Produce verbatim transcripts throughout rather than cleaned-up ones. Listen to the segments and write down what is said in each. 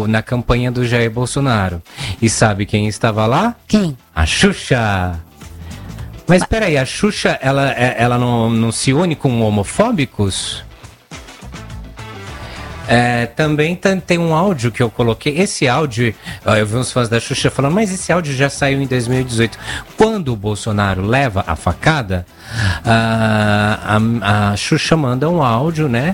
no, na campanha do Jair Bolsonaro. E sabe quem estava lá? Quem? A Xuxa. Mas peraí, a Xuxa, ela, ela não, não se une com homofóbicos? É, também tem um áudio que eu coloquei. Esse áudio, eu vi uns fãs da Xuxa falando, mas esse áudio já saiu em dois mil e dezoito. Quando o Bolsonaro leva a facada, a, a, a Xuxa manda um áudio, né?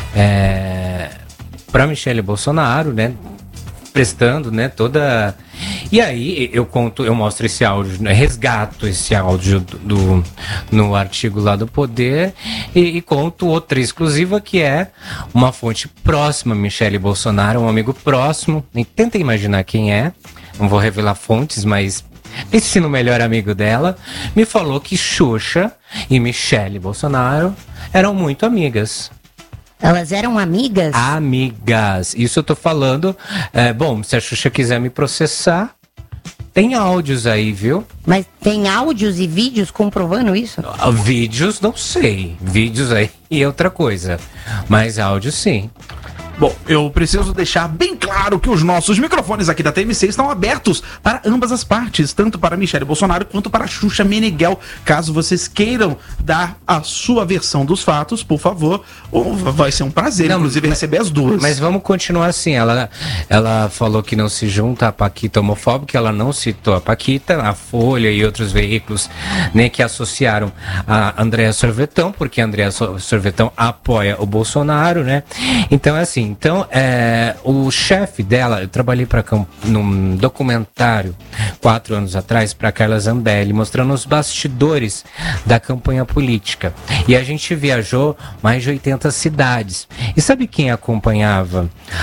É, pra Michele Bolsonaro, né? Prestando, né? Toda. E aí eu conto, eu mostro esse áudio, né, resgato esse áudio do, do no artigo lá do Poder e, e conto outra exclusiva que é uma fonte próxima a Michele Bolsonaro, um amigo próximo, nem tenta imaginar quem é, não vou revelar fontes, mas esse no melhor amigo dela me falou que Xuxa e Michele Bolsonaro eram muito amigas. Elas eram amigas? Amigas. Isso eu tô falando. É, bom, se a Xuxa quiser me processar, tem áudios aí, viu? Mas tem áudios e vídeos comprovando isso? Vídeos, não sei. Vídeos aí e outra coisa. Mas áudios, sim. Bom, eu preciso deixar bem claro que os nossos microfones aqui da T M C estão abertos para ambas as partes, tanto para Michele Bolsonaro quanto para Xuxa Meneghel. Caso vocês queiram dar a sua versão dos fatos, por favor, vai ser um prazer, não, inclusive, mas, receber as duas. Mas vamos continuar assim. Ela, ela falou que não se junta a Paquita homofóbica, ela não citou a Paquita, a Folha e outros veículos, né, que associaram a Andréa Sorvetão, porque a Andréa Sorvetão apoia o Bolsonaro, né? Então, assim, Então, é, o chefe dela, eu trabalhei para num documentário quatro anos atrás para Carla Zambelli, mostrando os bastidores da campanha política. E a gente viajou mais de oitenta cidades. E sabe quem acompanhava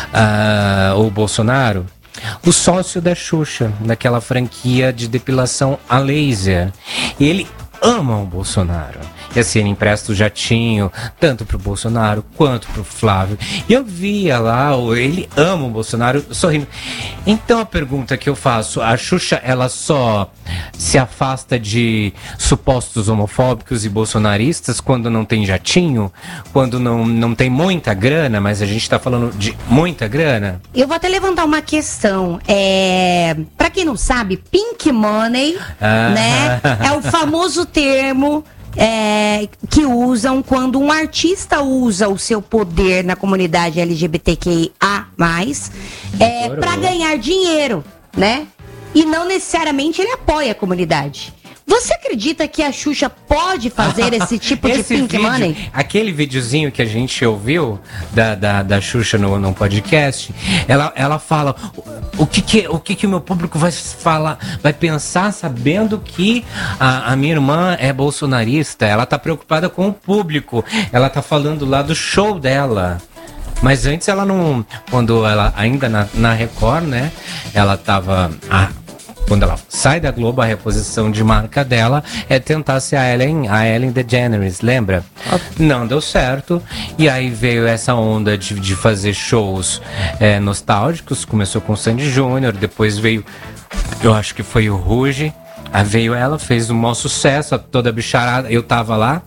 uh, o Bolsonaro? O sócio da Xuxa, daquela franquia de depilação a laser. E ele ama o Bolsonaro. E assim, ele empresta o jatinho, tanto pro Bolsonaro quanto pro Flávio. E eu via lá, ele ama o Bolsonaro, sorrindo. Então a pergunta que eu faço, a Xuxa, ela só se afasta de supostos homofóbicos e bolsonaristas quando não tem jatinho? Quando não, não tem muita grana, mas a gente tá falando de muita grana? Eu vou até levantar uma questão. É... Pra quem não sabe, pink money, ah. né, é o famoso termo É, que usam quando um artista usa o seu poder na comunidade L G B T Q I A mais, é, para ganhar dinheiro, né? E não necessariamente ele apoia a comunidade. Você acredita que a Xuxa pode fazer esse tipo esse de pink vídeo, money? Aquele videozinho que a gente ouviu da, da, da Xuxa no, no podcast, ela, ela fala o que que, o que que o meu público vai falar, vai pensar sabendo que a, a minha irmã é bolsonarista. Ela tá preocupada com o público. Ela tá falando lá do show dela. Mas antes ela não... Quando ela ainda na, na Record, né? Ela tava... Ah, quando ela sai da Globo, a reposição de marca dela é tentar ser a Ellen, a Ellen DeGeneres, lembra? Não deu certo. E aí veio essa onda de, de fazer shows é, nostálgicos. Começou com o Sandy Júnior, depois veio, eu acho que foi o Ruge. Aí veio ela, fez um maior sucesso, toda a bicharada. Eu tava lá.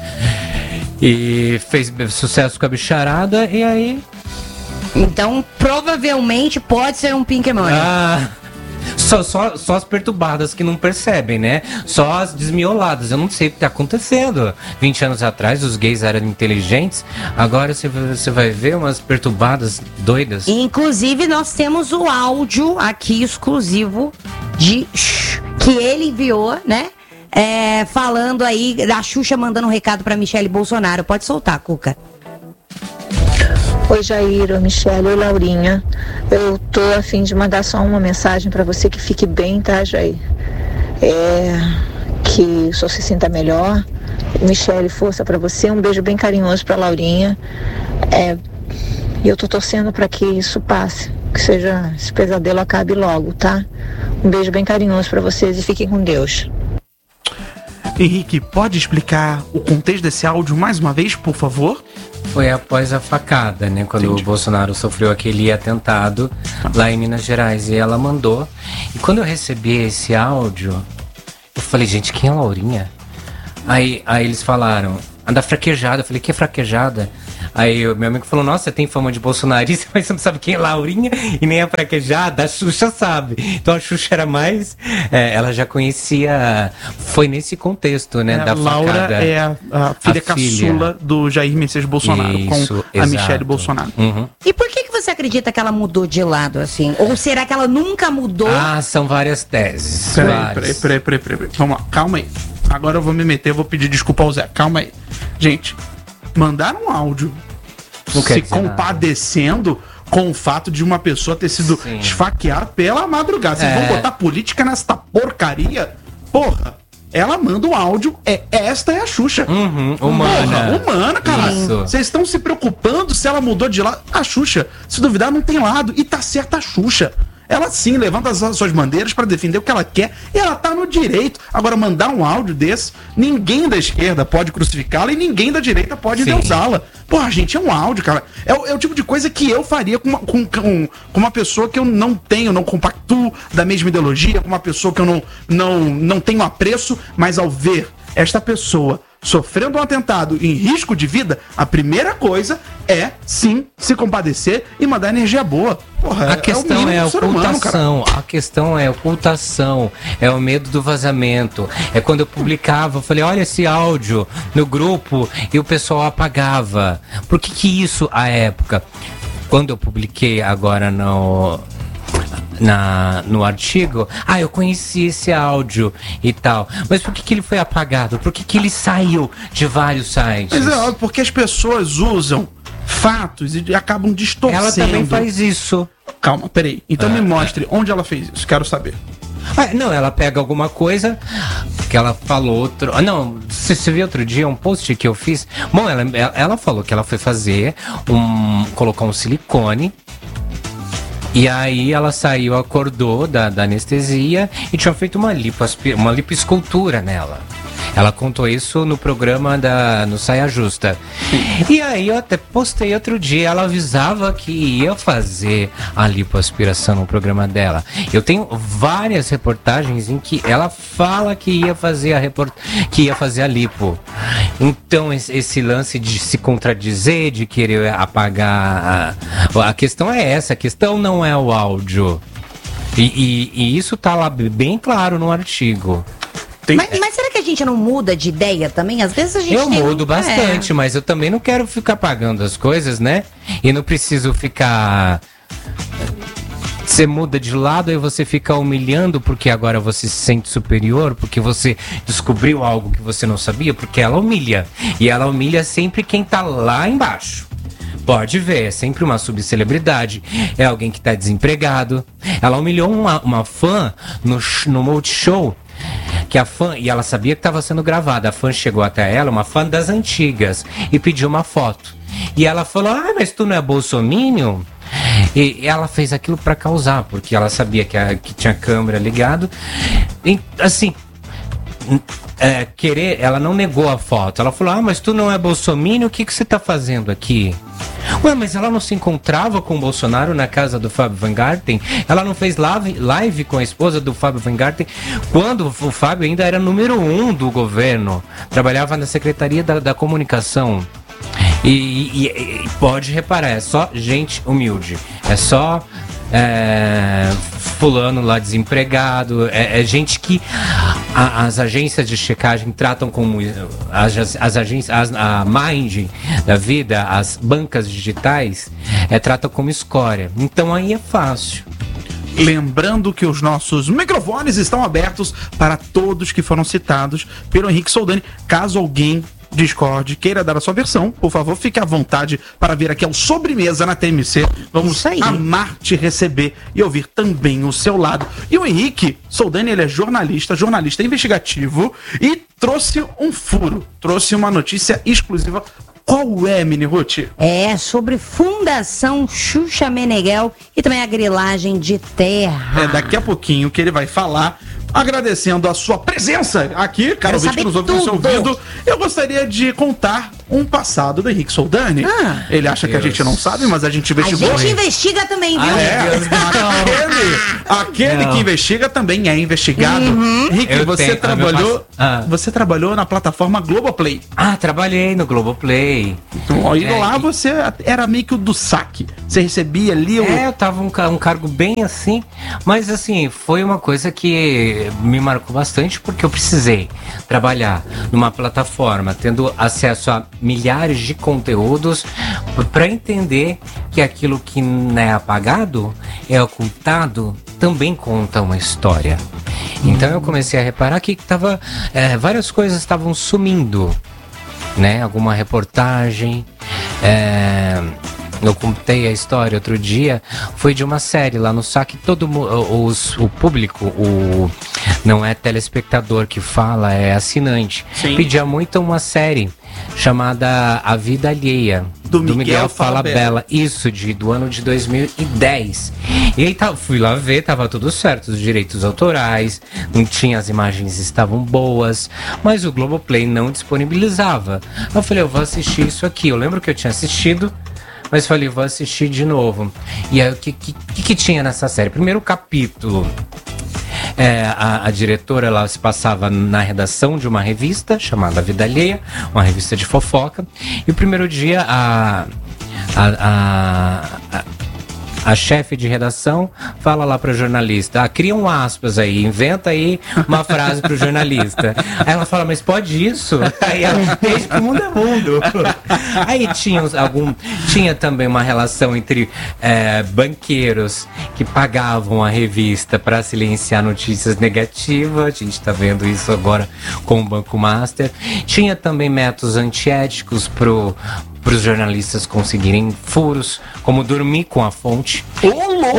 E fez sucesso com a bicharada, e aí... Então, provavelmente pode ser um pink money. Ah... Só, só, só as perturbadas que não percebem, né? Só as desmioladas. Eu não sei o que tá acontecendo. vinte anos atrás os gays eram inteligentes. Agora você, você vai ver umas perturbadas doidas. Inclusive nós temos o áudio aqui exclusivo de que ele enviou, né? É, falando aí da Xuxa mandando um recado pra Michele Bolsonaro. Pode soltar, Cuca. Oi, Jair, oi, Michele, oi, Laurinha. Eu tô a fim de mandar só uma mensagem para você que fique bem, tá, Jair? É, que o senhor se sinta melhor. Michele, força para você. Um beijo bem carinhoso para Laurinha. É, e eu tô torcendo para que isso passe, que seja esse pesadelo acabe logo, tá? Um beijo bem carinhoso para vocês e fiquem com Deus. Henrique, pode explicar o contexto desse áudio mais uma vez, por favor? Foi após a facada, né? Quando Entendi. o Bolsonaro sofreu aquele atentado lá em Minas Gerais. E ela mandou. E quando eu recebi esse áudio, eu falei, gente, quem é a Laurinha? Aí, aí eles falaram, a da fraquejada. Eu falei, que fraquejada? Aí o meu amigo falou, nossa, tem fama de bolsonarista, mas você não sabe quem é Laurinha e nem a fraquejada, a Xuxa sabe. Então a Xuxa era mais, é, ela já conhecia, foi nesse contexto, né, É, da Laura facada. é a, a filha A caçula filha. do Jair Messias Bolsonaro, Isso, com a exato. Michele Bolsonaro. Uhum. E por que, que você acredita que ela mudou de lado, assim? Ou será que ela nunca mudou? Ah, são várias teses. Peraí, várias. peraí, peraí, peraí, peraí, peraí. Vamos lá, calma aí. Agora eu vou me meter, eu vou pedir desculpa ao Zé. Calma aí. Gente, mandaram um áudio Não quer se dizer nada. compadecendo com o fato de uma pessoa ter sido Sim. esfaqueada pela madrugada. Vocês É. vão botar política nesta porcaria? Porra, ela manda um áudio, é, esta é a Xuxa. Uhum, humana. Porra, humana, cara. Isso. Vocês estão se preocupando se ela mudou de lado. A Xuxa, se duvidar, não tem lado. E tá certa a Xuxa. Ela sim levanta as suas bandeiras pra defender o que ela quer e ela tá no direito. Agora, mandar um áudio desse, ninguém da esquerda pode crucificá-la e ninguém da direita pode Sim. endeusá-la. Porra, gente, é um áudio, cara. É, o- é o tipo de coisa que eu faria com uma, com, com- com uma pessoa que eu não tenho, não compactuo da mesma ideologia, com uma pessoa que eu não, não, não tenho apreço, mas ao ver esta pessoa sofrendo um atentado em risco de vida, a primeira coisa é, sim, se compadecer e mandar energia boa. Porra, A questão mínimo é a do ser humano, cara. ocultação, a questão é a ocultação, é o medo do vazamento. É quando eu publicava, eu falei, olha esse áudio no grupo e o pessoal apagava. Por que que isso, à época, quando eu publiquei agora no... Na, no artigo, ah, eu conheci esse áudio e tal. Mas por que, que ele foi apagado? Por que, que ele saiu de vários sites? Mas é óbvio, porque as pessoas usam fatos e acabam distorcendo. Ela também faz isso. Calma, peraí. Então Ah, me mostre onde ela fez isso, quero saber. Ah, não, ela pega alguma coisa que ela falou outro. Ah, não, você, você viu outro dia um post que eu fiz? Bom, ela, ela falou que ela foi fazer um. Colocar um silicone. E aí ela saiu, acordou da, da anestesia e tinha feito uma, lipoaspi- uma lipoescultura nela. Ela contou isso no programa da, no Saia Justa. E aí eu até postei outro dia, ela avisava que ia fazer a lipoaspiração no programa dela. Eu tenho várias reportagens em que ela fala que ia fazer a, report... que ia fazer a lipo. Então esse, esse lance de se contradizer, de querer apagar... A, a questão é essa, a questão não é o áudio. E, e, e isso tá lá bem claro no artigo. Tem- Mas, mas será que a gente não muda de ideia também? Às vezes a gente Eu tem um- mudo bastante, É. mas eu também não quero ficar pagando as coisas, né? E não preciso ficar. Você muda de lado e você fica humilhando porque agora você se sente superior, porque você descobriu algo que você não sabia, porque ela humilha. E ela humilha sempre quem tá lá embaixo. Pode ver, é sempre uma subcelebridade, é alguém que tá desempregado. Ela humilhou uma, uma fã no, sh- no Multishow. Que a fã, e ela sabia que estava sendo gravada. A fã chegou até ela, uma fã das antigas, e pediu uma foto. E ela falou: ah, mas tu não é bolsominion? E ela fez aquilo para causar, porque ela sabia que, a, que tinha câmera ligado. E, assim, é, querer, ela não negou a foto. Ela falou: ah, mas tu não é bolsominion, o que, que você tá fazendo aqui? Ué, mas ela não se encontrava com o Bolsonaro na casa do Fábio Van Garten? Ela não fez live, live com a esposa do Fábio Van Garten quando o Fábio ainda era número um do governo, trabalhava na Secretaria da, da Comunicação. E, e- e pode reparar, é só gente humilde, é só é, fulano lá desempregado, é, é gente que a- as agências de checagem tratam como as, as agências, as, a Mind da vida, as bancas digitais, é, tratam como escória. Então aí é fácil. Lembrando que os nossos microfones estão abertos para todos que foram citados pelo Henrique Soldani. Caso alguém discorde, queira dar a sua versão, por favor, fique à vontade para vir aqui ao Sobremesa na T M C. Vamos Isso aí. amar te receber e ouvir também o seu lado. E o Henrique Soldani, ele é jornalista, jornalista investigativo e trouxe um furo, trouxe uma notícia exclusiva. Qual é, Mini Ruth? É sobre Fundação Xuxa Meneghel e também a grilagem de terra. É daqui a pouquinho que ele vai falar, agradecendo a sua presença aqui, caro Quero ouvinte que saber nos ouve no seu tudo. ouvido. Eu gostaria de contar um passado do Henrique Soldani. Ah. Ele acha que a Deus. gente não sabe, mas a gente A investigou. gente investiga também, viu? É, Deus do céu. aquele, Aquele Não. que investiga também é investigado. Uhum. Rick, Eu você tenho- trabalhou. pass- ah. Você trabalhou na plataforma Globoplay. Ah, trabalhei no Globoplay. Então, e É, lá e- você era meio que o do saque. Você recebia ali o. É, eu tava um, ca- um cargo bem assim, mas assim, foi uma coisa que me marcou bastante porque eu precisei trabalhar numa plataforma, tendo acesso a milhares de conteúdos para entender que aquilo que não é apagado, é ocultado, também conta uma história. Então eu comecei a reparar que tava, é, várias coisas estavam sumindo, né? Alguma reportagem, é, eu contei a história outro dia, foi de uma série lá no saque, todo mu- os, o público, o, não é telespectador que fala, é assinante, Sim. pedia muito uma série chamada A Vida Alheia, Do Miguel Fala Bela. isso, de, do ano de dois mil e dez. E aí tá, fui lá ver, tava tudo certo, os direitos autorais, não tinha, as imagens estavam boas, mas o Globoplay não disponibilizava. Eu falei, eu vou assistir isso aqui. Eu lembro que eu tinha assistido, mas falei, vou assistir de novo. E aí, o que, que, que tinha nessa série? Primeiro capítulo. É, a, a diretora, ela se passava na redação de uma revista chamada Vida Alheia, uma revista de fofoca. E o primeiro dia a, a, a, a, a chefe de redação fala lá para o jornalista, ah, cria um aspas aí, inventa aí uma frase para o jornalista. Aí ela fala, mas pode isso? Aí ela fez que o mundo é mundo. Aí tinha uns- algum, tinha também uma relação entre é, banqueiros que pagavam a revista para silenciar notícias negativas. A gente está vendo isso agora com o Banco Master. Tinha também métodos antiéticos pro para os jornalistas conseguirem furos, como dormir com a fonte. Ô, louco!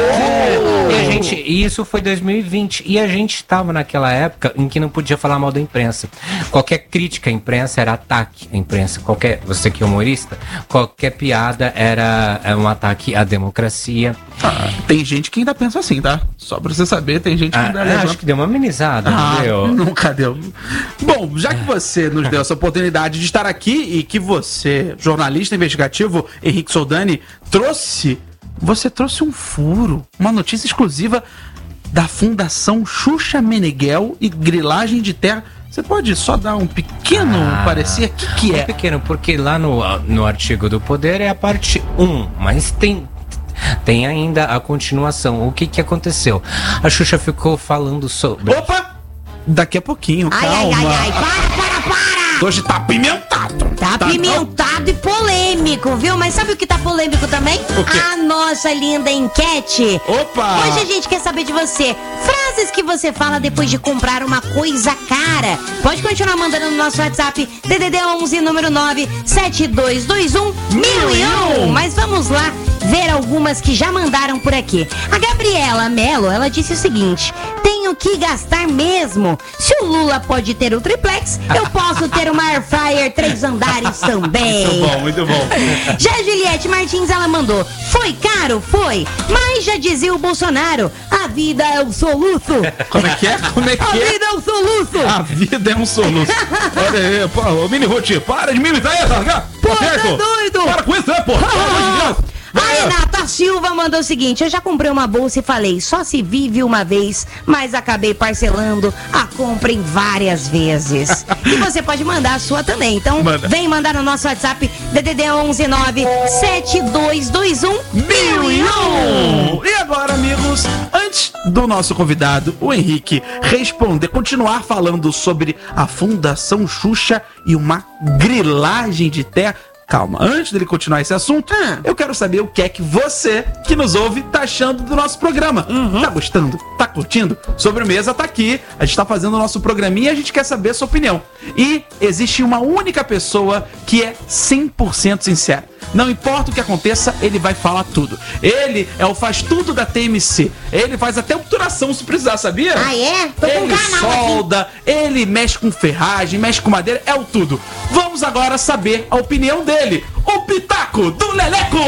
É, e a gente, e isso foi dois mil e vinte, e a gente estava naquela época em que não podia falar mal da imprensa. Qualquer crítica à imprensa era ataque à imprensa. Qualquer, você que é humorista, qualquer piada era é, um ataque à democracia. Ah, tem gente que ainda pensa assim, tá? Só pra você saber, tem gente que Ah, ainda eu levanta. acho que deu uma amenizada, Ah, entendeu? nunca deu. Bom, já que você nos deu essa oportunidade de estar aqui e que você, jornalista investigativo Henrique Soldani, trouxe, você trouxe um furo, uma notícia exclusiva da Fundação Xuxa Meneghel e Grilagem de Terra. Você pode só dar um pequeno Ah, parecer? O que, que Um é? pequeno, porque lá no, no artigo do poder é a parte um, mas tem, tem ainda a continuação. O que que aconteceu? A Xuxa ficou falando sobre... Opa! Daqui a pouquinho, Ai, calma. ai, ai, ai, para, para, para! Hoje tá apimentado. Tá apimentado e polêmico, viu? Mas sabe o que tá polêmico também? O quê? A nossa linda enquete. Opa! Hoje a gente quer saber de você. Frases que você fala depois de comprar uma coisa cara. Pode continuar mandando no nosso WhatsApp D D D onze número nove sete dois dois um mil e um. Mas vamos lá ver algumas que já mandaram por aqui. A Gabriela Mello, ela disse o seguinte: tenho que gastar mesmo. Se o Lula pode ter o triplex, eu posso ter uma air fryer três andares também. Muito bom, muito bom. Já a Juliette Martins, ela mandou: foi caro? Foi. Mas já dizia o Bolsonaro: a vida é um soluço. Como é que é? Como é A que é? vida é um soluço. A vida é um soluço. Olha aí, pô, ô Mini Ruth, para de me imitar aí, tá? Pô, tá doido? Para com isso, né, pô? Pelo amor de Deus. A Vai, Renata Silva mandou o seguinte: eu já comprei uma bolsa e falei, só se vive uma vez, mas acabei parcelando a compra em várias vezes. E você pode mandar a sua também. Então, Manda. vem mandar no nosso WhatsApp D D D onze nove sete dois dois um mil e um. E agora, amigos, antes do nosso convidado, o Henrique, responder, continuar falando sobre a Fundação Xuxa e uma grilagem de terra. Calma, antes dele continuar esse assunto, Ah. eu quero saber o que é que você, que nos ouve, tá achando do nosso programa. Tá gostando? Tá curtindo? Sobremesa tá aqui, a gente tá fazendo o nosso programinha e a gente quer saber a sua opinião. E existe uma única pessoa que é cem por cento sincera. Não importa o que aconteça, ele vai falar tudo. Ele é o faz tudo da T M C. Ele faz até obturação se precisar, sabia? Ah, é? Tô com um Ele canal aqui. solda, ele mexe com ferragem, mexe com madeira, é o tudo. Vamos agora saber a opinião dele. O Pitaco do Leleco.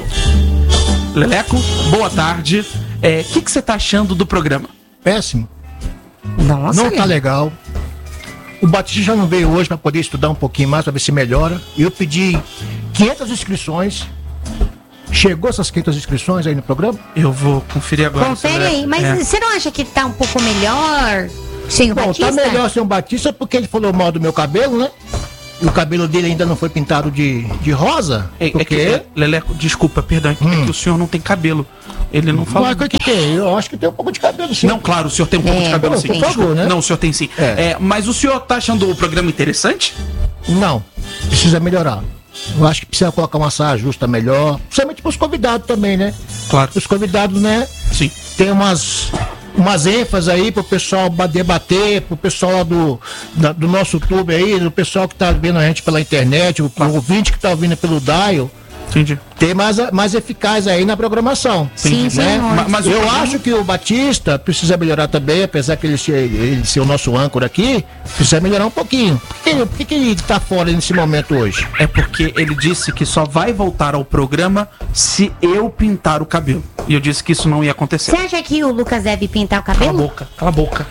Leleco, boa tarde. É, o que que você tá achando do programa? Péssimo. Nossa, Não tá legal. O Batista já não veio hoje para poder estudar um pouquinho mais, para ver se melhora. Eu pedi quinhentas inscrições Chegou essas quinhentas inscrições aí no programa? Eu vou conferir agora. Confere aí, mas É. você não acha que tá um pouco melhor sem o Bom, Batista? tá melhor sem o Batista porque ele falou mal do meu cabelo, né? E o cabelo dele ainda não foi pintado de, de rosa. É, é porque... que, Leleco, desculpa, perdão, é que, Hum. é que o senhor não tem cabelo. Ele não falou. Mas o que tem? Eu acho que tem um pouco de cabelo, sim. Não, claro, o senhor tem um pouco É, de cabelo por sim. favor, Desculpa. né? Não, o senhor tem sim. É. É, mas o senhor tá achando o programa interessante? Não, precisa melhorar. Eu acho que precisa colocar uma saia justa melhor. Principalmente pros convidados também, né? Claro. Os convidados, né? Sim. Tem umas, umas ênfases aí pro pessoal ba- debater, pro pessoal lá do, da- do nosso YouTube aí, do pessoal que tá vendo a gente pela internet, o, o ouvinte que tá ouvindo pelo Dial. Entendi. Ter mais, mais eficaz aí na programação. Sim, né? senhor. Ma- mas o Eu programa- acho que o Batista precisa melhorar também, apesar que ele ser, ele ser o nosso âncora aqui, precisa melhorar um pouquinho. Por que, por que, que ele tá fora nesse momento hoje? É porque ele disse que só vai voltar ao programa se eu pintar o cabelo. E eu disse que isso não ia acontecer. Você acha que o Lucas deve pintar o Cala a cabelo? boca, cala a boca.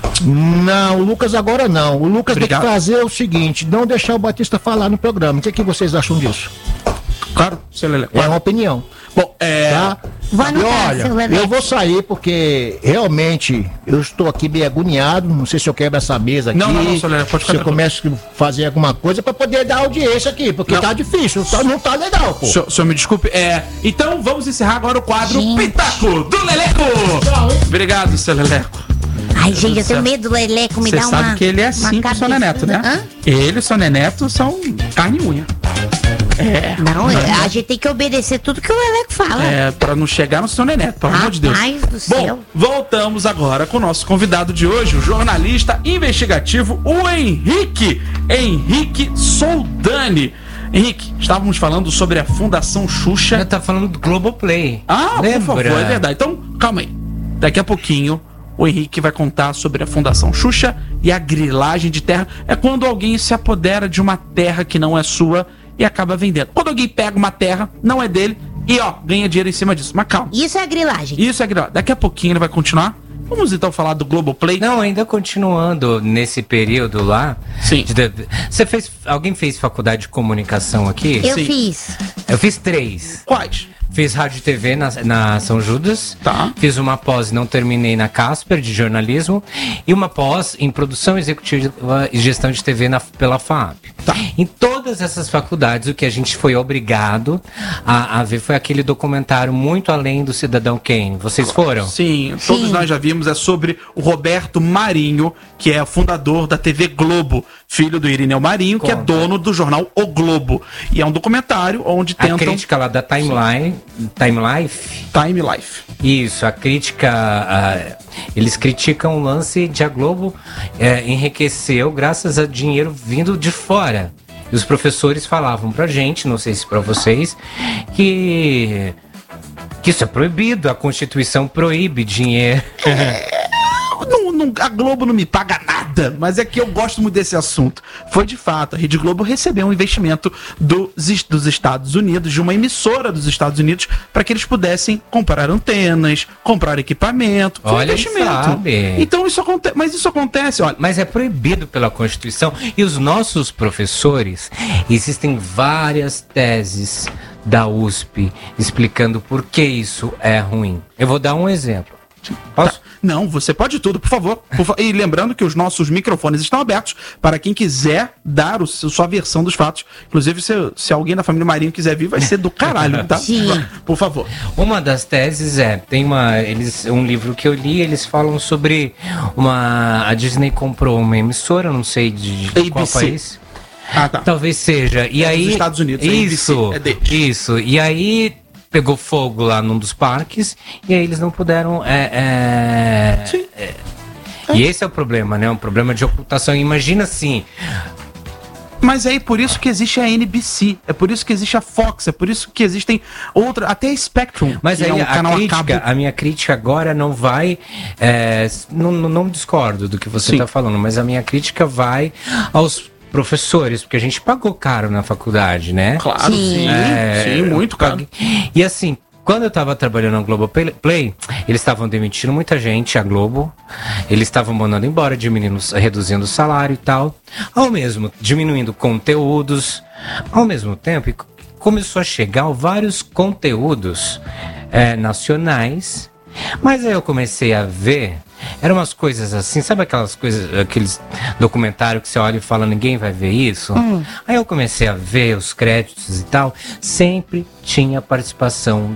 Não, o Lucas agora não. O Lucas Obrigado. tem que fazer o seguinte, não deixar o Batista falar no programa. O que, que vocês acham disso? Claro, seu Lele. É uma opinião. Bom, é. Tá? Vou E anotar, seu olha, Lelé. eu vou sair porque realmente eu estou aqui meio agoniado. Não sei se eu quebro essa mesa aqui. Não, não, não, seu Lelé, pode ficar Se eu começo a fazer alguma coisa para poder dar audiência aqui, porque Não. tá difícil, tá- não tá legal, pô. O senhor, o senhor me desculpe. É, então vamos encerrar agora o quadro Gente. Pitaco do Leleco. Obrigado, seu Leleco. Ai, gente, eu céu. tenho medo do Leleco me Você dar uma. sabe que ele é uma assim com o seu Neneto, né? Hã? Ele e o seu Neneto são carne e unha. É. Não, a gente tem que obedecer tudo que o Leleco fala. É, pra não chegar no seu Neneto, pelo amor de Deus. Rapaz do céu. Bom, voltamos agora com o nosso convidado de hoje, o jornalista investigativo, o Henrique. Henrique Soldani. Henrique, estávamos falando sobre a Fundação Xuxa. Já tá falando do Globoplay. Ah, Lembra? por favor, é verdade. Então, calma aí. Daqui a pouquinho, o Henrique vai contar sobre a Fundação Xuxa e a grilagem de terra. É quando alguém se apodera de uma terra que não é sua e acaba vendendo. Quando alguém pega uma terra, não é dele, e ó, ganha dinheiro em cima disso. Mas calma. Isso é grilagem. Isso é grilagem. Daqui a pouquinho ele vai continuar. Vamos então falar do Globoplay. Não, ainda continuando nesse período lá. Sim. de- de- Você fez. Alguém fez faculdade de comunicação aqui? Eu Sim. fiz. Eu fiz três. Quais? Fiz rádio e T V na, na São Judas. Tá. Fiz uma pós e não terminei na Casper, de jornalismo. E uma pós em produção executiva e gestão de T V na, pela F A P. Tá. Em todas essas faculdades, o que a gente foi obrigado a, a ver foi aquele documentário Muito Além do Cidadão Kane. Vocês foram? Sim, todos Sim. nós já vimos. É sobre o Roberto Marinho, que é o fundador da T V Globo, filho do Irineu Marinho, que é Conta. dono do jornal O Globo. E é um documentário onde A tentam... crítica lá da Timeline, Time Life. Time Life. Isso, a crítica. ah, eles criticam o lance de a Globo eh, enriqueceu graças a dinheiro vindo de fora. E os professores falavam pra gente, não sei se pra vocês, que. que isso é proibido, a Constituição proíbe dinheiro. Não, não- a Globo não me paga nada, mas é que eu gosto muito desse assunto. Foi de fato, a Rede Globo recebeu um investimento dos, dos Estados Unidos, de uma emissora dos Estados Unidos, para que eles pudessem comprar antenas, comprar equipamento. Foi um Olha, investimento. sabe. Então isso acontece, mas isso acontece, olha. Mas é proibido pela Constituição. E os nossos professores, existem várias teses da U S P explicando por que isso é ruim. Eu vou dar um exemplo. Posso? Tá. Não, você pode tudo, por favor. Por fa- E lembrando que os nossos microfones estão abertos para quem quiser dar o, seu- sua versão dos fatos. Inclusive, se, se alguém da família Marinho quiser vir, vai ser do caralho, tá? Sim. Por favor. Uma das teses é, tem uma, eles, um livro que eu li, eles falam sobre uma, a Disney comprou uma emissora, não sei de, de qual A B C. país. Ah, tá. Talvez seja. E É aí, dos Estados Unidos, a isso, A B C, é deles. isso. E aí pegou fogo lá num dos parques e aí eles não puderam. É, é, Sim. é, e esse é o problema, né? Um problema de ocultação. Imagina assim. Mas é por isso que existe a N B C, é por isso que existe a Fox, é por isso que existem outras, até a Spectrum, Mas que aí é um a canal a crítica, cabo. a minha crítica agora não vai. é, não, não, não discordo do que você Sim. está falando, mas a minha crítica vai aos professores, porque a gente pagou caro na faculdade, né? Claro, Sim. sim, É, sim, muito eu caro. paguei. E assim, quando eu tava trabalhando na Globoplay, eles estavam demitindo muita gente, a Globo. Eles estavam mandando embora, diminuindo, reduzindo o salário e tal. Ao mesmo, diminuindo conteúdos. Ao mesmo tempo, e começou a chegar vários conteúdos é, nacionais, mas aí eu comecei a ver, eram umas coisas assim, sabe aquelas coisas, aqueles documentários que você olha e fala, ninguém vai ver isso? Hum. Aí eu comecei a ver os créditos e tal, sempre tinha participação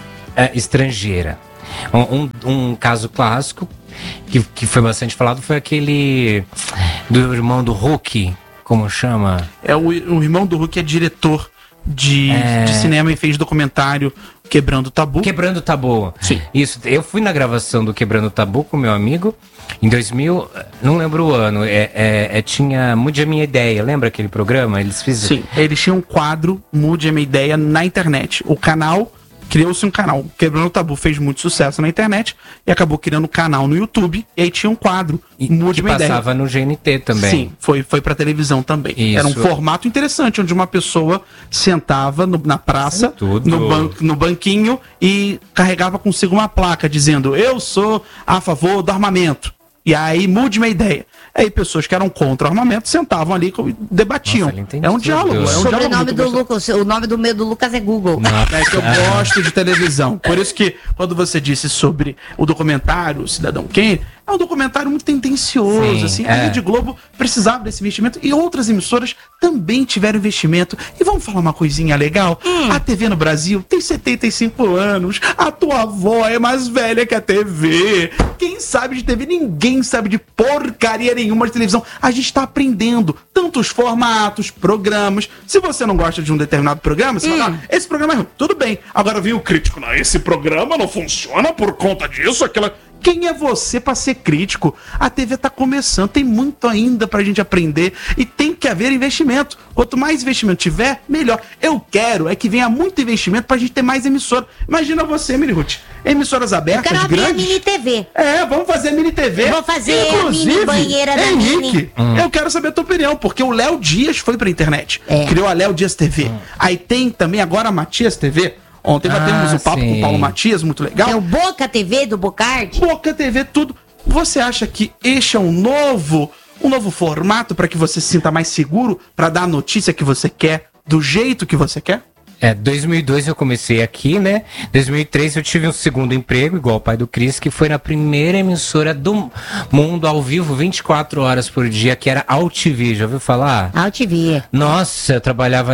é, estrangeira. Um, um, um caso clássico que, que foi bastante falado foi aquele do irmão do Hulk, como chama? É o, o irmão do Hulk é diretor de, é... de cinema e fez documentário Quebrando o Tabu. Quebrando o Tabu. Sim. Isso, eu fui na gravação do Quebrando o Tabu com meu amigo em dois mil, não lembro o ano, é, é, é, tinha Mude a Minha Ideia, lembra aquele programa? Eles fizeram. Sim, eles tinham um quadro Mude a Minha Ideia na internet. O canal... Criou-se um canal. Quebrando o Tabu fez muito sucesso na internet e acabou criando um canal no YouTube. E aí tinha um quadro. E Mude que passava no G N T também. Sim, foi, foi pra televisão também. Isso. Era um formato interessante, onde uma pessoa sentava no, na praça, no, ban, no banquinho e carregava consigo uma placa dizendo: eu sou a favor do armamento. E aí mude minha ideia. Aí pessoas que eram contra o armamento sentavam ali e debatiam. Nossa, é um diálogo. É um Sobre diálogo o nome do Lucas, o nome do meu do Lucas é Google. Não, é que eu gosto de televisão. Por isso que quando você disse sobre o documentário Cidadão Kane, é um documentário muito tendencioso. Sim, assim, é. A Rede Globo precisava desse investimento e outras emissoras também tiveram investimento. E vamos falar uma coisinha legal? Hum. A T V no Brasil tem setenta e cinco anos. A tua avó é mais velha que a T V. Quem sabe de T V? Ninguém sabe de porcaria nenhuma de televisão. A gente está aprendendo tantos formatos, programas. Se você não gosta de um determinado programa, você hum. fala, ah, esse programa é ruim. Tudo bem. Agora vem o crítico. Não, esse programa não funciona por conta disso, aquela... Quem é você para ser crítico? A T V tá começando, tem muito ainda pra gente aprender e tem que haver investimento. Quanto mais investimento tiver, melhor. Eu quero é que venha muito investimento pra gente ter mais emissora. Imagina você, Mini Ruth. Emissoras abertas, eu quero grandes. A mini T V. É, vamos fazer mini T V. Vou fazer Inclusive, a mini banheira da Henrique, mini. Hum. eu quero saber a tua opinião, porque o Léo Dias foi pra internet. É. Criou a Léo Dias T V. Hum. Aí tem também agora a Matias T V. Ontem ah, batemos um papo sim. com o Paulo Matias, muito legal. É o Boca T V do Bocardi. Boca T V, tudo. Você acha que este é um novo, um novo formato para que você se sinta mais seguro para dar a notícia que você quer, do jeito que você quer? É, dois mil e dois eu comecei aqui, né? dois mil e três eu tive um segundo emprego, igual o pai do Cris, que foi na primeira emissora do mundo ao vivo, vinte e quatro horas por dia, que era A U T V, já ouviu falar? A U T V. Nossa, eu trabalhava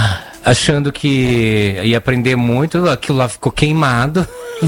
achando que ia aprender muito, aquilo lá ficou queimado.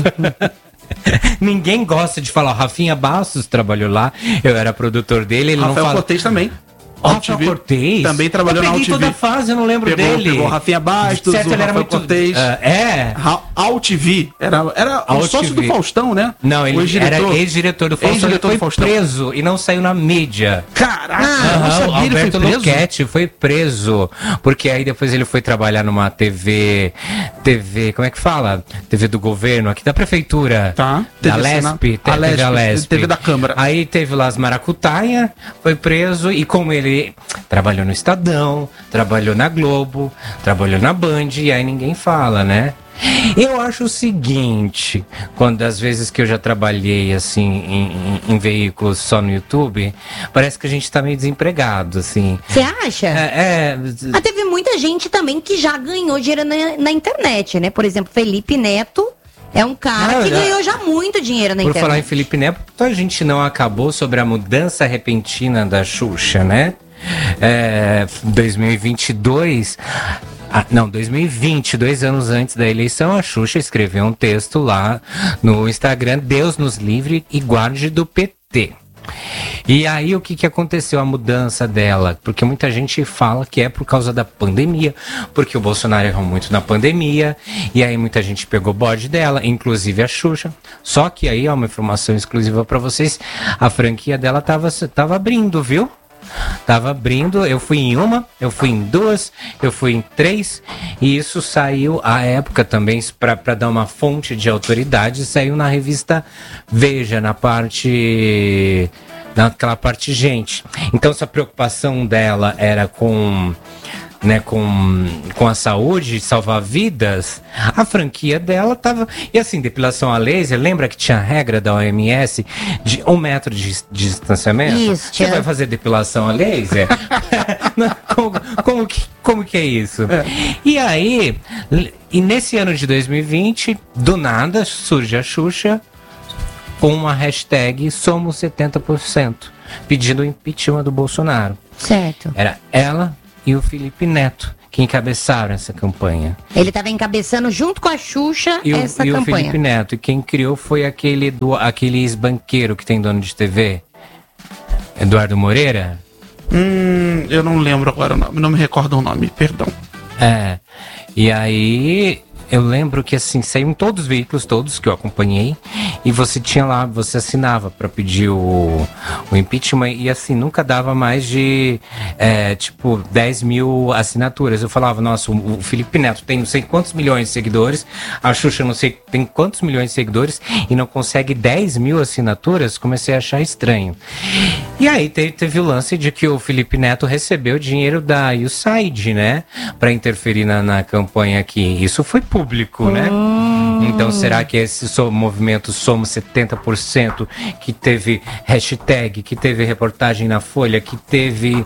Ninguém gosta de falar. O Rafinha Bastos trabalhou lá, eu era produtor dele, ele Rafael não fala... Cortez também. Rafael Cortez? Também trabalhou na A U T V. Eu peguei toda a fase, eu não lembro pegou, dele. Pegou o Rafinha Bastos, certo, o ele era Rafael muito... Cortez. Uh, é. A U T V. Era, era o sócio do Faustão, né? Não, ele ex-diretor. Era ex-diretor do Faustão. Ex-diretor ele foi do Faustão. Preso e não saiu na mídia. Caraca, ah, não sabia, Alberto ele foi preso? Luquete foi preso. Porque aí depois ele foi trabalhar numa T V... T V, como é que fala? T V do governo, aqui da prefeitura. Tá. Da Lesp. A Lesp, a Lesp. T V da Câmara. Aí teve lá as maracutaia, foi preso e como ele... trabalhou no Estadão, trabalhou na Globo, trabalhou na Band, e aí ninguém fala, né? Eu acho o seguinte, quando das vezes que eu já trabalhei assim em, em, em veículos só no YouTube, parece que a gente tá meio desempregado, assim. Você acha? É, é... Ah, teve muita gente também que já ganhou dinheiro na, na internet, né? Por exemplo, Felipe Neto é um cara ah, que ganhou já muito dinheiro na por internet. Por falar em Felipe Neto, a gente não acabou sobre a mudança repentina da Xuxa, né? É, dois mil e vinte e dois, ah, não, dois mil e vinte, dois anos antes da eleição, a Xuxa escreveu um texto lá no Instagram, Deus nos livre e guarde do P T. E aí o que, que aconteceu, a mudança dela? Porque muita gente fala que é por causa da pandemia, porque o Bolsonaro errou muito na pandemia, e aí muita gente pegou bode dela, inclusive a Xuxa. Só que aí, ó, uma informação exclusiva pra vocês, a franquia dela tava, tava abrindo, viu? Tava abrindo, eu fui em uma, eu fui em duas, eu fui em três, e isso saiu à época também, para dar uma fonte de autoridade, saiu na revista Veja, na parte, naquela parte gente. Então, se a preocupação dela era com né, com, com a saúde, salvar vidas, a franquia dela tava... E assim, depilação a laser, lembra que tinha a regra da O M S de um metro de, de distanciamento? Isso. Você vai fazer depilação a laser? como, como, que, como que é isso? É. E aí, e nesse ano de dois mil e vinte, do nada, surge a Xuxa com uma hashtag Somos setenta por cento, pedindo o impeachment do Bolsonaro. Certo. Era ela e o Felipe Neto que encabeçaram essa campanha. Ele estava encabeçando junto com a Xuxa e o, essa e campanha. E o Felipe Neto. E quem criou foi aquele, do, aquele ex-banqueiro que tem dono de T V, Eduardo Moreira. Hum, eu não lembro agora o nome, não me recordo o nome, perdão. É, e aí... Eu lembro que assim, saíram todos os veículos, todos que eu acompanhei, e você tinha lá, você assinava para pedir o, o impeachment, e assim, nunca dava mais de, é, tipo, dez mil assinaturas. Eu falava, nossa, o, o Felipe Neto tem não sei quantos milhões de seguidores, a Xuxa não sei tem quantos milhões de seguidores, e não consegue dez mil assinaturas, comecei a achar estranho. E aí teve, teve o lance de que o Felipe Neto recebeu dinheiro da U S A I D, né, para interferir na, na campanha aqui. Isso foi público. Público, né? Hum. Então, será que esse so, movimento Somos setenta por cento, que teve hashtag, que teve reportagem na Folha, que teve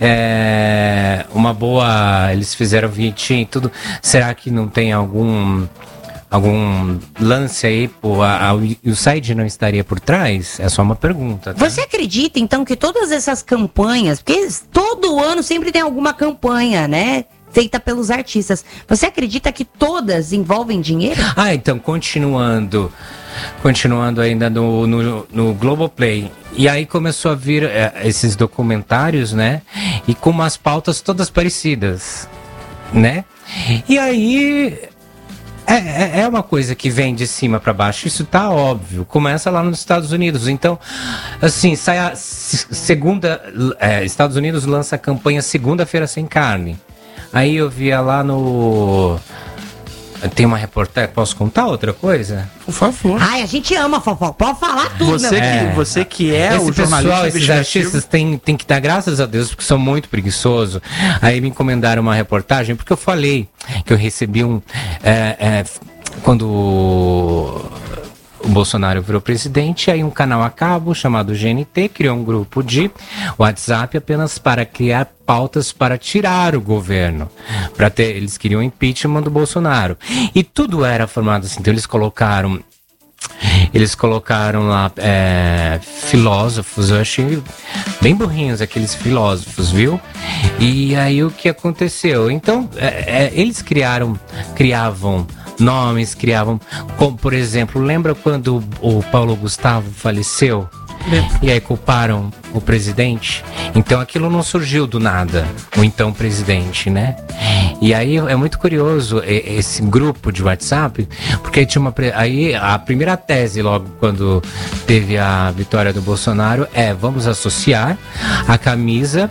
é, uma boa... Eles fizeram vinhetinha e tudo. Será que não tem algum... algum lance aí, pô, a, a, o S A I D não estaria por trás? É só uma pergunta. Tá? Você acredita, então, que todas essas campanhas, porque todo ano sempre tem alguma campanha, né? Feita pelos artistas. Você acredita que todas envolvem dinheiro? Ah, então, continuando, continuando ainda no, no, no Globoplay. E aí começou a vir é, esses documentários, né? E com umas pautas todas parecidas, né? E aí... É, é uma coisa que vem de cima para baixo, isso tá óbvio. Começa lá nos Estados Unidos. Então, assim, sai a segunda... É, Estados Unidos lança a campanha Segunda-feira Sem Carne. Aí eu via lá no... Tem uma reportagem, posso contar outra coisa? Por favor. Ai, a gente ama fofoca, pode falar tudo, você meu que, é. você que é Esse o jornalista pessoal, esses artistas têm tem que dar graças a Deus, porque são muito preguiçosos. Aí me encomendaram uma reportagem, porque eu falei que eu recebi um... É, é, quando... o Bolsonaro virou presidente, aí um canal a cabo chamado G N T criou um grupo de WhatsApp apenas para criar pautas para tirar o governo. Para ter, eles queriam o impeachment do Bolsonaro. E tudo era formado assim. Então eles colocaram Eles colocaram lá é, filósofos, eu achei bem burrinhos aqueles filósofos, viu? E aí o que aconteceu? Então, é, é, eles criaram, criavam nomes, criavam, como por exemplo, lembra quando o Paulo Gustavo faleceu? E aí culparam o presidente. Então aquilo não surgiu do nada, o então presidente, né? E aí é muito curioso esse grupo de WhatsApp, porque tinha uma, aí a primeira tese logo quando teve a vitória do Bolsonaro é: vamos associar a camisa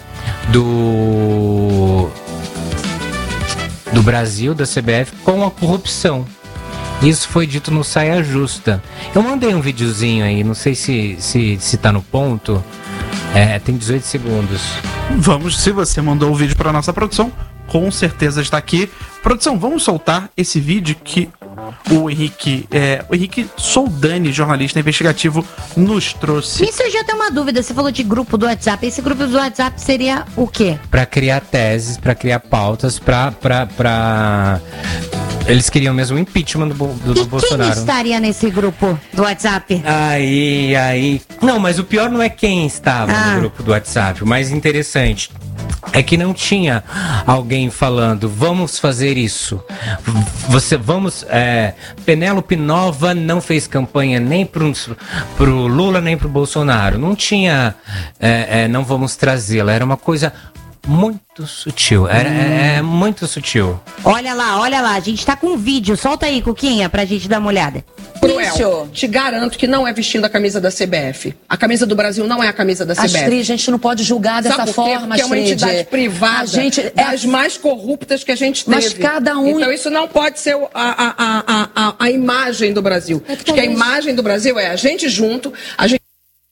do do Brasil, da C B F, com a corrupção. Isso foi dito no Saia Justa. Eu mandei um videozinho aí, não sei se, se, se tá no ponto. É, tem dezoito segundos. Vamos, se você mandou o vídeo para nossa produção, com certeza está aqui. Produção, vamos soltar esse vídeo que o Henrique, é, o Henrique Soldani, jornalista investigativo, nos trouxe. Me surgiu até uma dúvida, você falou de grupo do WhatsApp. Esse grupo do WhatsApp seria o quê? Para criar teses, para criar pautas, para... pra, pra... Eles queriam mesmo o impeachment do, do, do e Bolsonaro. Quem estaria nesse grupo do WhatsApp? Aí, aí... Não, mas o pior não é quem estava ah. no grupo do WhatsApp. O mais interessante é que não tinha alguém falando, vamos fazer isso. Você, vamos... É, Penélope Nova não fez campanha nem pro, pro Lula, nem pro Bolsonaro. Não tinha... É, é, não vamos trazê-la. Era uma coisa... muito sutil, é, hum. é, é muito sutil. Olha lá, olha lá, a gente tá com um vídeo, solta aí, Cuquinha, pra gente dar uma olhada. Cruel, te garanto que não é vestindo a camisa da C B F. A camisa do Brasil não é a camisa da C B F. Astrid, a gente não pode julgar dessa Sabe forma, Porque é uma entidade privada, a gente, das é... mais corruptas que a gente teve. Mas cada um... Então isso não pode ser a, a, a, a, a imagem do Brasil. É que Porque a imagem do Brasil é a gente junto, a gente...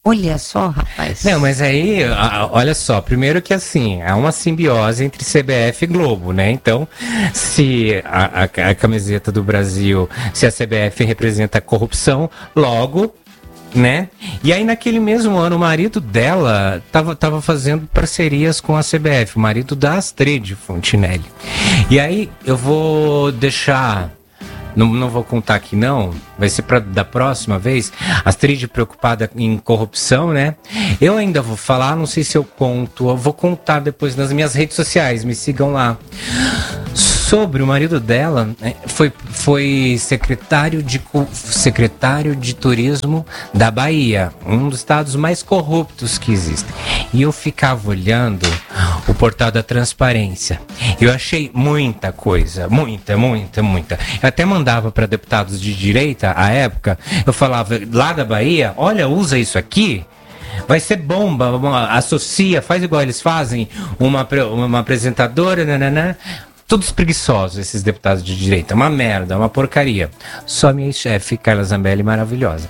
Olha só, rapaz. Não, mas aí, a- olha só, primeiro que assim, há uma simbiose entre C B F e Globo, né? Então, se a, a- a camiseta do Brasil, se a C B F representa a corrupção, logo, né? E aí naquele mesmo ano, o marido dela tava, tava fazendo parcerias com a C B F, o marido da Astrid Fontinelli. E aí eu vou deixar... Não, não vou contar aqui não, vai ser pra, da próxima vez. Astrid preocupada em corrupção, né? Eu ainda vou falar, não sei se eu conto, eu vou contar depois nas minhas redes sociais, me sigam lá. Sobre o marido dela, né, foi, foi secretário de, cu- secretário de turismo da Bahia, um dos estados mais corruptos que existem. E eu ficava olhando o portal da transparência. Eu achei muita coisa, muita, muita, muita. Eu até mandava para deputados de direita, à época, eu falava, lá da Bahia, olha, usa isso aqui. Vai ser bomba, uma- associa, faz igual eles fazem, uma, apre- uma apresentadora, nananã. Todos preguiçosos, esses deputados de direita. Uma merda, uma porcaria. Só minha chefe, Carla Zambelli, maravilhosa.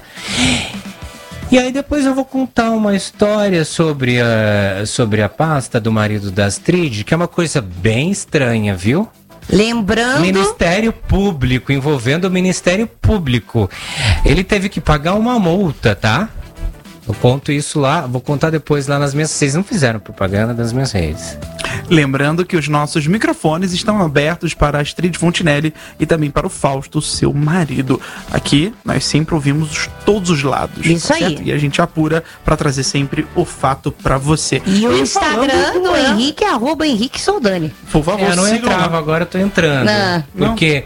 E aí depois eu vou contar uma história sobre a, sobre a pasta do marido da Astrid, que é uma coisa bem estranha, viu? Lembrando... Ministério Público, envolvendo o Ministério Público. Ele teve que pagar uma multa, tá? Eu conto isso lá, vou contar depois lá nas minhas... Vocês não fizeram propaganda das minhas redes. Lembrando que os nossos microfones estão abertos para a Astrid Fontinelli e também para o Fausto, seu marido. Aqui nós sempre ouvimos todos os lados. Isso aí. certo? E a gente apura para trazer sempre o fato para você. E o falando Instagram do é, Henrique é arroba Henrique Soldani. Por favor, É, eu não sigam entrava, lá. agora eu tô entrando. Não. Porque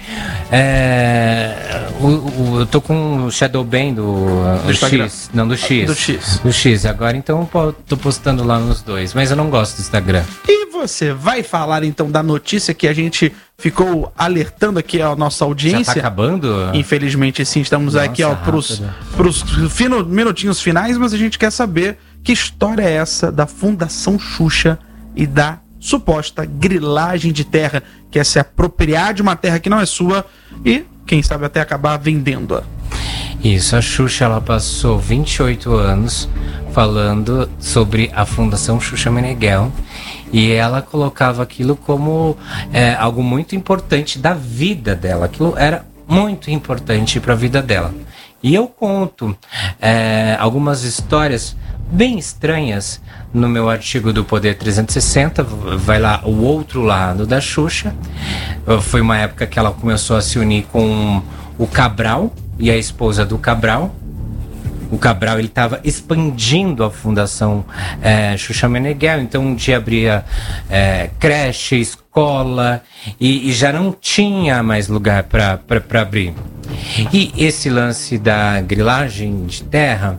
é, o, o- eu tô com o Shadow Ban do, Do do Instagram. X. Não, do X. Do X. Do X. Agora então eu po- tô postando lá nos dois. Mas eu não gosto do Instagram. E você vai falar então da notícia que a gente ficou alertando aqui a nossa Já tá audiência? acabando? Infelizmente sim, estamos Nossa, aqui ó, pros, rápido. pros fino, minutinhos finais, mas a gente quer saber que história é essa da Fundação Xuxa e da suposta grilagem de terra, que é se apropriar de uma terra que não é sua e, quem sabe, até acabar vendendo-a. Isso, a Xuxa ela passou vinte e oito anos falando sobre a Fundação Xuxa Meneghel e ela colocava aquilo como é, algo muito importante da vida dela. Aquilo era muito importante para a vida dela. E eu conto é, algumas histórias bem estranhas no meu artigo do Poder trezentos e sessenta, vai lá o outro lado da Xuxa. Foi uma época que ela começou a se unir com o Cabral e a esposa do Cabral. O Cabral ele estava expandindo a Fundação é, Xuxa Meneghel, então um dia abria é, creche, escola e, e já não tinha mais lugar para abrir. E esse lance da grilagem de terra,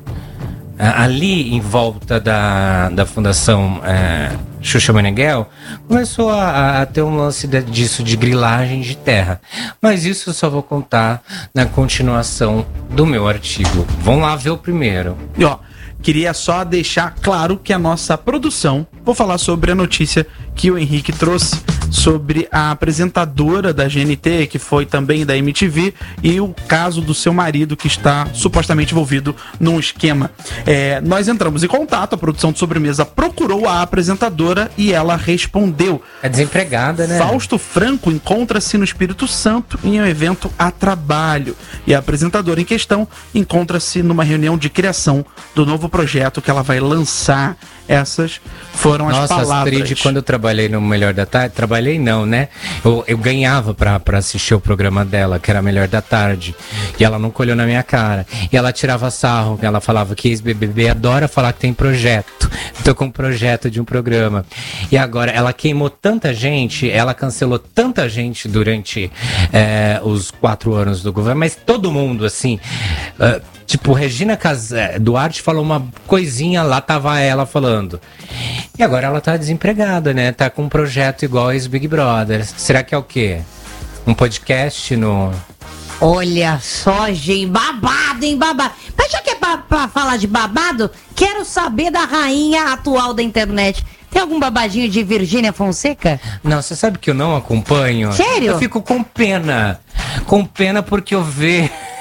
ali em volta da, da Fundação é, Xuxa Meneghel, começou a, a ter um lance de, disso de grilagem de terra. Mas isso eu só vou contar na continuação do meu artigo. Vão lá ver o primeiro. E ó, queria só deixar claro que a nossa produção, vou falar sobre a notícia que o Henrique trouxe sobre a apresentadora da G N T, que foi também da M T V, e o caso do seu marido que está supostamente envolvido num esquema. É, nós entramos em contato, a produção de sobremesa procurou a apresentadora e ela respondeu. É desempregada, né? Fausto Franco encontra-se no Espírito Santo em um evento a trabalho. E a apresentadora em questão encontra-se numa reunião de criação do novo projeto que ela vai lançar. Essas foram as Nossa, palavras. Astrid, quando eu trabalhei no Melhor da Tarde, trabalhei não, né? Eu, eu ganhava pra, pra assistir o programa dela, que era Melhor da Tarde. E ela nunca olhou na minha cara. E ela tirava sarro, ela falava que ex-B B B adora falar que tem projeto. Tô com um projeto de um programa. E agora, ela queimou tanta gente, ela cancelou tanta gente durante é, os quatro anos do governo, mas todo mundo, assim... Uh, Tipo, Regina Cas... Duarte falou uma coisinha, lá tava ela falando. E agora ela tá desempregada, né? Tá com um projeto igual esse Big Brother. Será que é o quê? Um podcast no... Olha só, gente, babado, hein, babado. Mas já que é pra, pra falar de babado, quero saber da rainha atual da internet. Tem algum babadinho de Virgínia Fonseca? Não, você sabe que eu não acompanho? Sério? Eu fico com pena. Com pena porque eu vejo...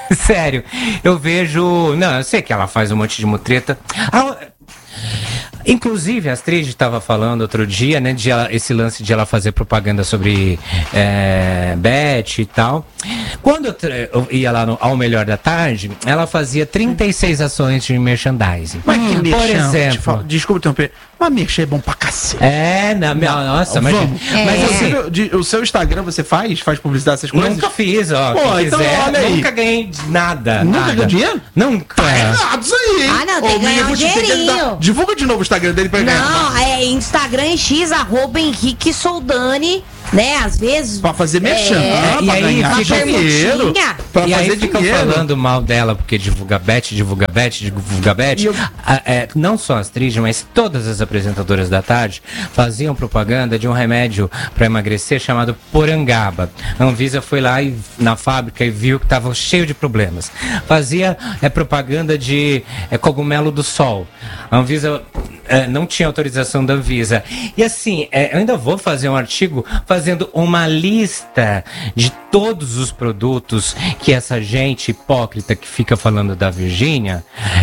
Sério, eu vejo... Não, eu sei que ela faz um monte de mutreta. Ah, inclusive, a Astrid estava falando outro dia, né, de ela, esse lance de ela fazer propaganda sobre é, Bet e tal. Quando eu, eu ia lá no Ao Melhor da Tarde, ela fazia trinta e seis ações de merchandising. Mas que Por merchan, exemplo... falo, desculpa interromper, mas merchan é bom pra cacete. É, na, nossa, mas... Vamos. É. Mas você, de, o seu Instagram você faz? Faz publicidade, essas coisas? Nunca fiz, ó. Pô, quem então quiser, olha aí. nunca ganhei nada. Nunca nada. ganhou dinheiro? Nunca. Tá errado isso aí, hein? Ah, não, tem Ô, que ganhar Mini um Ruth, tem que dinheirinho. dar- Divulga de novo o Instagram dele pra ganhar. Não, é Instagram X, arroba Henrique Soldani, né? Às vezes. Pra fazer merchan, É, pra e aí ganhar fica- dinheiro. permutinha. Pra e aí fazer ficam dinheiro. falando mal dela porque divulga bet, divulga bet, divulga bet. E eu- Ah, é, não só as Astrid, mas todas as apresentadoras da tarde faziam propaganda de um remédio para emagrecer chamado Porangaba. A Anvisa foi lá e, na fábrica e viu que estava cheio de problemas. Fazia é, propaganda de é, cogumelo do sol. A Anvisa é, não tinha autorização da Anvisa. E assim, é, eu ainda vou fazer um artigo fazendo uma lista de todos os produtos que essa gente hipócrita que fica falando da Virgínia,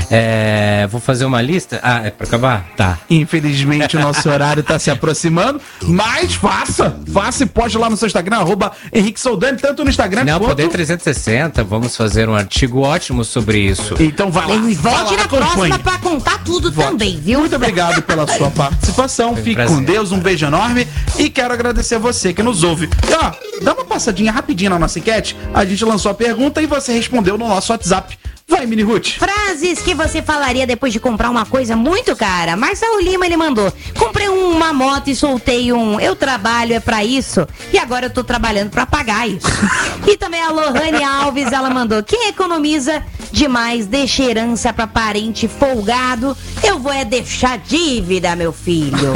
é, vou fazer uma lista. Ah, é pra acabar? Tá. Infelizmente o nosso horário tá se aproximando, mas faça, faça e poste lá no seu Instagram, arroba Henrique Soldani, tanto no Instagram Não, quanto... Poder trezentos e sessenta, vamos fazer um artigo ótimo sobre isso. Então vai lá, E vai volte lá, na próxima acompanhe. pra contar tudo Volte. também, viu? Muito obrigado pela sua participação, Foi um fique prazer. com Deus, um beijo enorme e quero agradecer a você que nos ouve. E ó, dá uma passadinha rapidinho na nossa enquete, a gente lançou a pergunta e você respondeu no nosso WhatsApp. Vai, Mini Ruth. Frases que você falaria depois de comprar uma coisa muito cara. Marcelo Lima, ele mandou. Comprei uma moto e soltei um. Eu trabalho, é pra isso. E agora eu tô trabalhando pra pagar isso. E também a Lohane Alves, ela mandou. Quem economiza demais deixa herança pra parente folgado. Eu vou é deixar dívida, meu filho.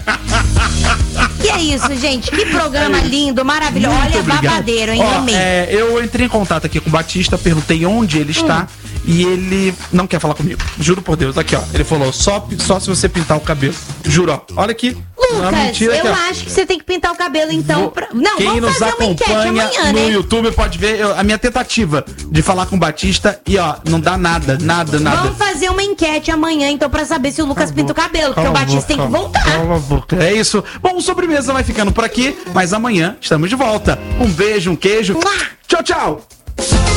E é isso, gente. Que programa lindo, maravilhoso. Muito Olha, obrigado. babadeiro, hein? Ó, Amei. é, eu entrei em contato aqui com o Batista, perguntei onde ele está e ele não quer falar comigo. Juro por Deus, aqui ó. Ele falou, só, só se você pintar o cabelo. Juro, ó. Olha aqui. Não é Lucas, mentira eu aqui, ó. acho que você tem que pintar o cabelo então. Vou- Pra... Não, Quem vamos nos fazer uma enquete acompanha amanhã, no né? YouTube pode ver eu- a minha tentativa de falar com o Batista e ó, não dá nada, nada, nada. Vamos fazer uma enquete amanhã, então, pra saber se o Lucas pinta o cabelo, porque Cala o a Batista tem que boca, voltar. cala a boca. É isso. Bom, o Sobremesa vai ficando por aqui, mas amanhã estamos de volta. Um beijo, um queijo. Mua! Tchau, tchau.